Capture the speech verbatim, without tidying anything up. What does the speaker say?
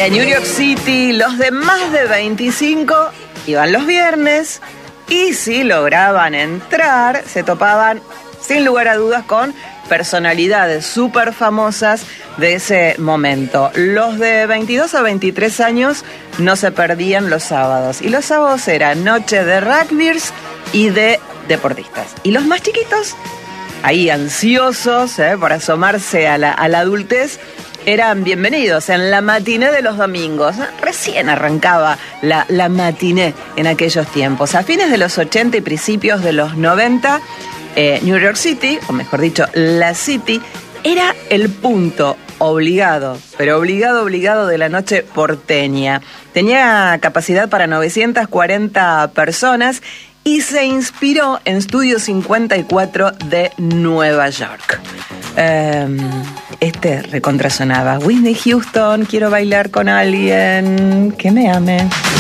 En New York City, los de más de veinticinco iban los viernes y si lograban entrar, se topaban sin lugar a dudas con personalidades súper famosas de ese momento. Los de veintidós a veintitrés años no se perdían los sábados. Y los sábados eran noche de rugbyers y de deportistas. Y los más chiquitos, ahí ansiosos eh, por asomarse a la, a la adultez, eran bienvenidos en la matiné de los domingos. Recién arrancaba la, la matiné en aquellos tiempos. A fines de los ochenta y principios de los noventa, eh, New York City, o mejor dicho, la City, era el punto obligado, pero obligado, obligado de la noche porteña. Tenía capacidad para novecientas cuarenta personas y se inspiró en Studio cincuenta y cuatro de Nueva York. Um, este recontrasonaba. Whitney Houston, quiero bailar con alguien que me ame.